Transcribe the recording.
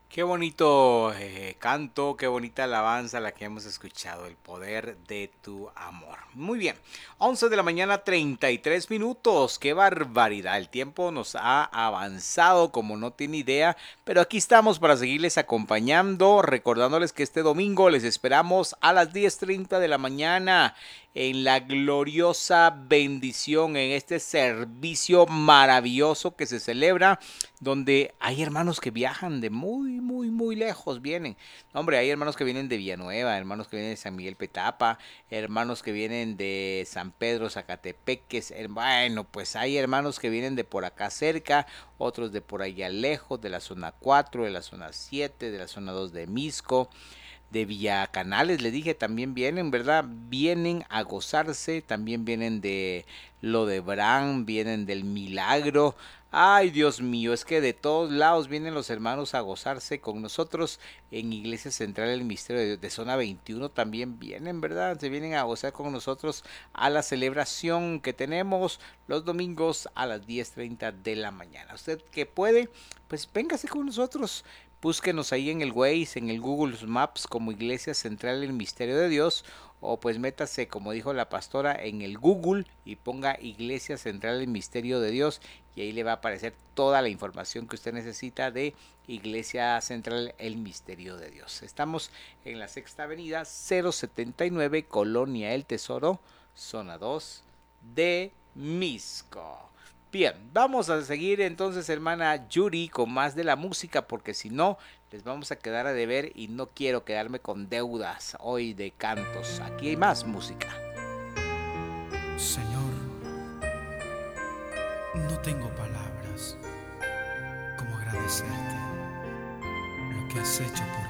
Qué bonito canto, qué bonita alabanza la que hemos escuchado, el poder de tu amor. Muy bien, 11 de la mañana 33 minutos, qué barbaridad, el tiempo nos ha avanzado como no tiene idea, pero aquí estamos para seguirles acompañando, recordándoles que este domingo les esperamos a las 10:30 de la mañana en la gloriosa bendición, en este servicio maravilloso que se celebra, donde hay hermanos que viajan de muy lejos, vienen. Hombre, hay hermanos que vienen de Villanueva, hermanos que vienen de San Miguel Petapa, hermanos que vienen de San Pedro Zacatepeques. Bueno, pues hay hermanos que vienen de por acá cerca, otros de por allá lejos, de la zona 4, de la zona 7, de la zona 2 de Misco, de Villa Canales, le dije, también vienen, ¿verdad? Vienen a gozarse, también vienen de lo de Bran, vienen del Milagro. Ay, Dios mío, es que de todos lados vienen los hermanos a gozarse con nosotros. En Iglesia Central del Misterio de Dios de Zona 21 también vienen, ¿verdad? Se vienen a gozar con nosotros a la celebración que tenemos los domingos a las 10:30 de la mañana. Usted que puede, pues véngase con nosotros. Búsquenos ahí en el Waze, en el Google Maps como Iglesia Central del Misterio de Dios, o pues métase, como dijo la pastora, en el Google y ponga Iglesia Central del Misterio de Dios y ahí le va a aparecer toda la información que usted necesita de Iglesia Central el Misterio de Dios. Estamos en la Sexta Avenida 079, Colonia El Tesoro, zona 2 de Misco. Bien, vamos a seguir entonces, hermana Yuri, con más de la música, porque si no, les vamos a quedar a deber y no quiero quedarme con deudas hoy de cantos. Aquí hay más música. Señor, no tengo palabras como agradecerte lo que has hecho por